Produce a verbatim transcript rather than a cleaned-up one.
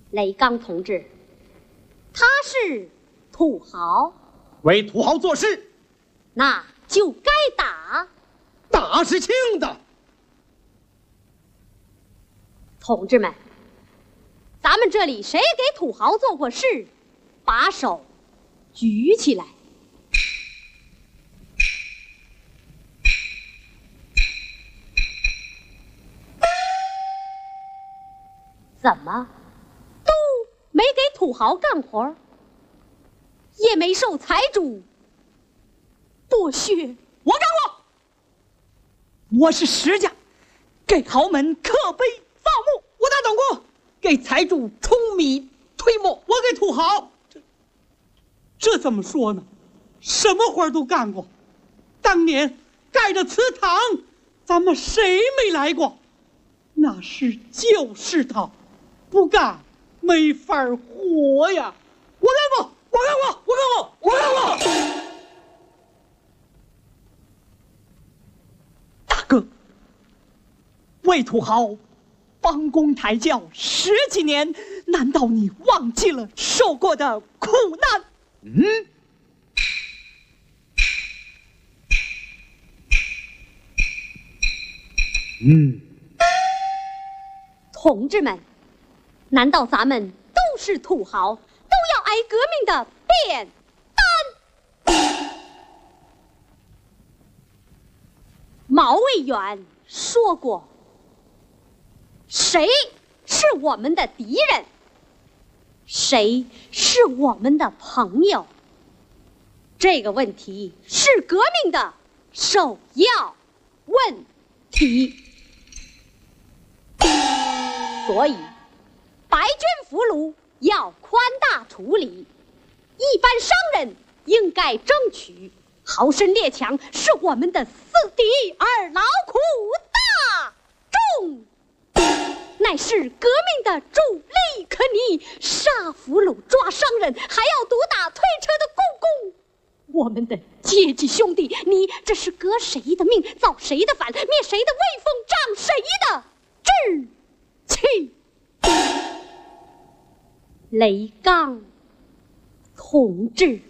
雷刚同志，他是土豪， 为土豪做事， 那就该打， 打是轻的。 同志们，咱们这里谁给土豪做过事，把手举起来。怎么都没给土豪干活，也没受财主剥削？ 我干过，我是石匠，给豪门刻碑造墓。 我打等过， 给财主舂米推磨。 我给土豪， 这这怎么说呢？什么活都干过。当年盖的祠堂，咱们谁没来过？那是旧世道，不干没法活呀！ 我干过，我干过，我干过，我干过。 大哥，为土豪帮工抬轿十几年，难道你忘记了受过的苦难？ 嗯。嗯。 同志们，难道咱们都是土豪，都要挨革命的扁担？毛卫元说过，谁是我们的敌人，谁是我们的朋友？这个问题是革命的首要问题。所以白军俘虏要宽大处理，一般商人应该争取，豪绅列强是我们的死敌而劳苦大众乃是革命的主力，可你杀俘虏抓商人，还要毒打推车的公公，我们的阶级兄弟，你这是革谁的命，造谁的反，灭谁的威风，长谁的志气？雷刚同志。